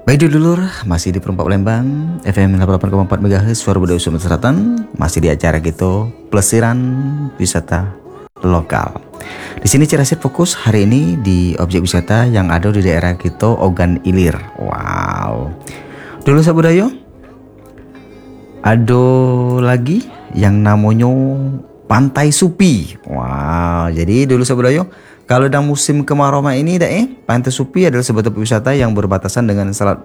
Baik dulur, masih di Perempat Palembang, FM 88,4 MHz, Suara Budaya Sumatera Selatan, masih di acara kita Pelesiran Wisata Lokal. Di sini Cirasit fokus hari ini di objek wisata yang ada di daerah kita, Ogan Ilir. Wow. Dulu Sabudayo, ada lagi yang namanya Pantai Supi. Wow. Jadi dulu Sabudayo, kalau dalam musim kemarau ini Pantai Supi adalah sebuah tempat wisata yang berbatasan dengan Selat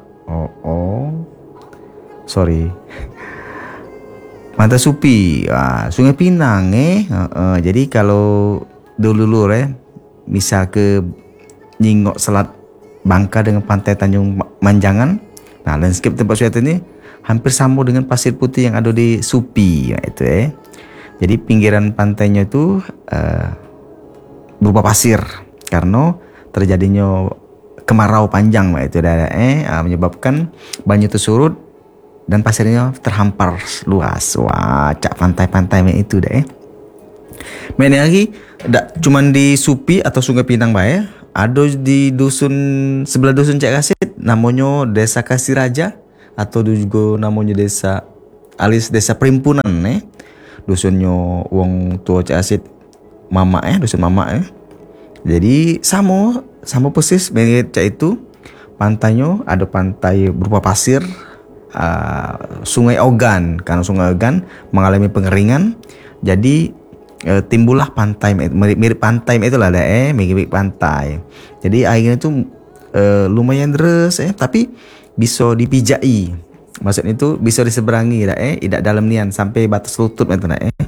Pantai Supi, Sungai Pinang jadi kalau dulu misal ke nyingok Selat Bangka dengan Pantai Tanjung Manjangan. Nah, landscape tempat wisata ini hampir sama dengan pasir putih yang ada di Supi, Jadi pinggiran pantainya itu berupa pasir karena terjadinya kemarau panjang menyebabkan banyu itu surut dan pasirnya terhampar luas. Wah, cak pantai-pantai itu Mainnya lagi tak cuman di Supi atau Sungai Pinang ada di dusun sebelah dusun Cak Kasit namanya Desa Kasiraja atau juga namanya desa desa Perimpunan dusunnya wong tua Cak Kasit dusun mama Jadi sama persis mirip Cak itu. Pantainya ada pantai berupa pasir, Sungai Ogan. Karena Sungai Ogan mengalami pengeringan, jadi timbullah pantai mirip pantai itulah mirip pantai. Jadi airnya itu lumayan deras tapi bisa dipijai. Maksudnya itu bisa diseberangi tidak dalam nian sampai batas lutut itu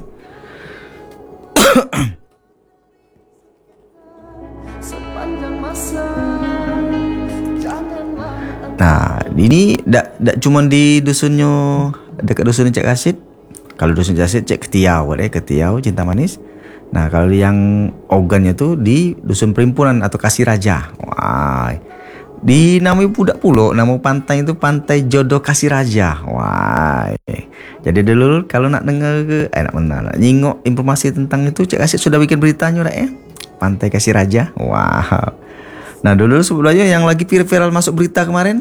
Nah, ini dak cuma di dusunnya dekat dusun Cak Kasit. Kalau dusun Cak Kasit Cak Ketiau Cinta Manis. Nah, kalau yang Ogannya tuh di dusun Perimpunan atau Kasiraja. Wah. Di nama budak pulau, nama pantai itu Pantai Jodoh Kasiraja. Wah. Jadi dulu kalau nak dengar nak nyingok informasi tentang itu Cak Kasit sudah bikin beritanya Pantai Kasiraja. Wow. Nah dulu sebelumnya yang lagi viral masuk berita kemarin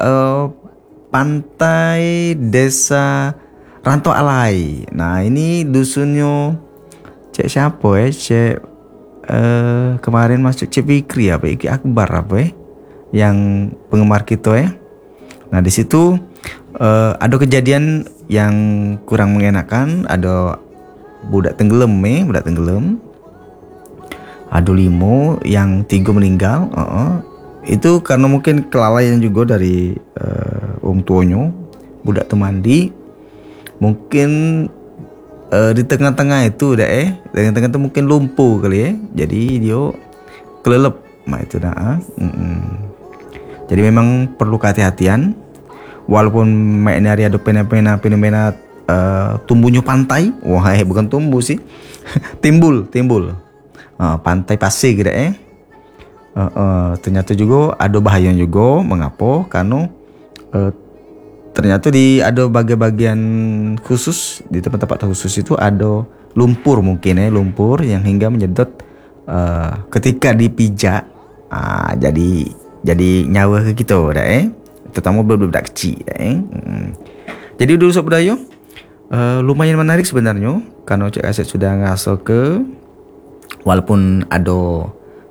Pantai Desa Rantau Alai. Nah ini dusunnya Cek siapa Cek kemarin masuk Cek Fikri Iki Akbar yang penggemar kita Nah di situ ada kejadian yang kurang mengenakan. Ada budak tenggelam ada 5 yang 3 meninggal. Itu karena mungkin kelalaian juga dari orang tuanya. Budak tu mandi mungkin di tengah-tengah itu tengah-tengah itu mungkin lumpuh kali Jadi dia kelelep itu Jadi memang perlu kehati-hatian. Walaupun hari ada fenomena tumbuhnya pantai. Bukan tumbuh sih timbul pantai pasir ternyata juga ada bahaya juga. Mengapa? Karena ternyata ada bagian khusus di tempat-tempat khusus itu ada lumpur mungkin lumpur yang hingga menyedot ketika dipijak jadi nyawa ke kita terutama budak kecil Jadi dulu Sob Budaya lumayan menarik sebenarnya karena Cak Kasit sudah ngasih ke walaupun ada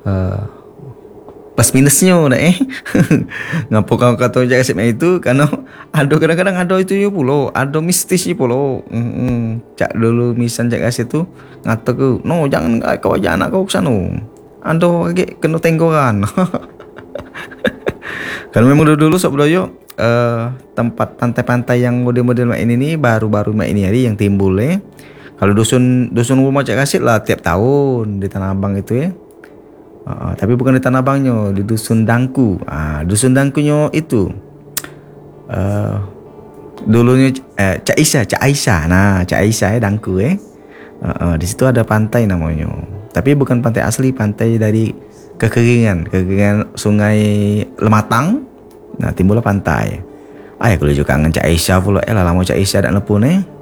plus minusnya ngapa kau kata Cak Kasit itu karena ada kadang-kadang ada itu ya pulau ada mistis pulau Cak dulu misal Cak Kasit itu ngata ke jangan kau anak kau kesana ada lagi kena tenggoran Kalau memang dulu Sob Budaya tempat pantai-pantai yang model-model ini baru-baru ini hari yang timbul Kalau dusun rumah Cak Kasit lah tiap tahun di Tanah Abang itu tapi bukan di Tanah Abangnya, di dusun Dangku. Dusun Dangkunya itu dulunya Cak Aisyah. Nah, Cak Aisyah Dangku di situ ada pantai namanya. Tapi bukan pantai asli, pantai dari kekeringan Sungai Lematang. Nah, timbullah pantai. Aku juga kangen Cak Aisyah pula. Lama Cak Aisyah dak lepun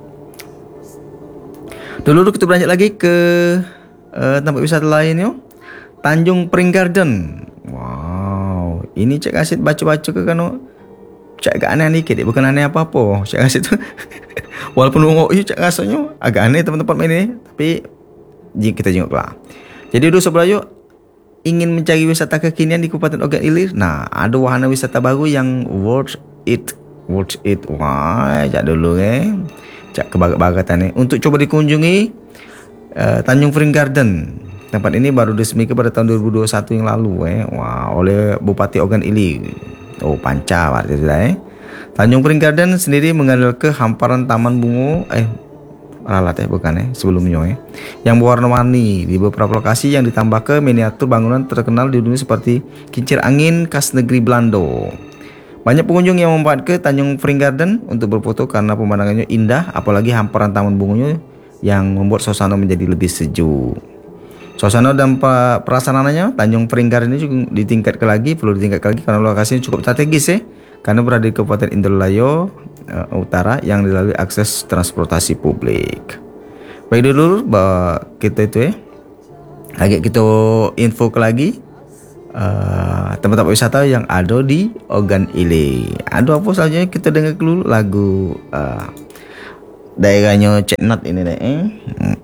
Dulu kita beranjak lagi ke tempat wisata lain Tanjung Pring Garden. Wow, ini Cak Kasit baca-baca ke cak agak aneh dikit, bukan aneh apa-apa. Cak rasa itu walaupun nunggu cak rasanya agak aneh tempat-tempat ini, tapi kita jenguk lah. Jadi dulu sebelahnya ingin mencari wisata kekinian di Kabupaten Ogan Ilir. Nah, ada wahana wisata baru yang worth it. Wah, cak dulu cak kebagat-bagatan untuk coba dikunjungi Tanjung Fring Garden. Tempat ini baru diresmikan pada tahun 2021 yang lalu Wah, oleh Bupati Ogan Ilir. Oh, panca berarti sudah Tanjung Fring Garden sendiri mengandalkan hamparan taman bunga ralat bukan sebelumnya yang berwarna-warni di beberapa lokasi yang ditambah ke miniatur bangunan terkenal di dunia seperti kincir angin khas negeri Belanda. Banyak pengunjung yang membuat ke Tanjung Fring Garden untuk berfoto karena pemandangannya indah, apalagi hamparan taman bunganya yang membuat suasana menjadi lebih sejuk. Suasana dan perasaannya Tanjung Fring Garden ini juga perlu ditingkatkan lagi karena lokasinya cukup strategis karena berada di Kabupaten Indralaya Utara yang dilalui akses transportasi publik. Baik dulu kita itu lagi kita info lagi tempat-tempat wisata yang ada di Ogan Ilir. Aduh, apa selanjutnya kita dengar dulu lagu daerahnya Ceknat ini